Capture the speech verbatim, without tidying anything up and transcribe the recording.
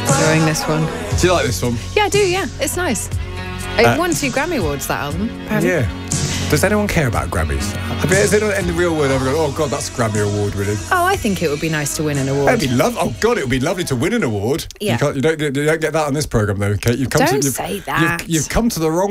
Enjoying this one. Do you like this one? Yeah, I do, yeah. It's nice. It Uh, won two Grammy Awards, that album, apparently. Yeah. Does anyone care about Grammys? I mean, has anyone in the real world ever gone, oh, God, that's Grammy Award winning? Oh, I think it would be nice to win an award. It'd be love. Oh God, it would be lovely to win an award. Yeah. You, can't, you don't. You don't get that on this program, though, Kate. You've come Don't to, you've, say that. You've, you've come to the wrong